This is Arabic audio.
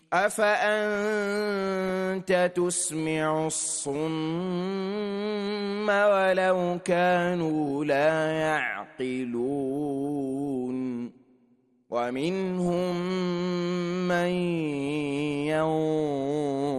أفأنت تسمع الصم ولو كانوا لا يعقلون ومنهم من